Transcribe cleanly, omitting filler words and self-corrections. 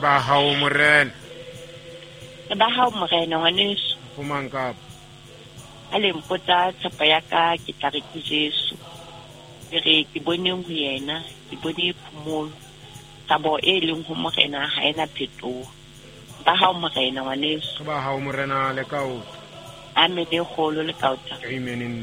ba hao morena. Le ba hao morena ngwaneso. Go mang ka? A le mpotsa tshepo ya ka ke tla re ke Jesu. Re ke boneng ho yena, ke bone phomolo. Tabo e leng ho morena ha ena phetoho. Ba hao morena ngwaneso. Ba hao morena le ka o. Amen e kgolo le ka o. Amen.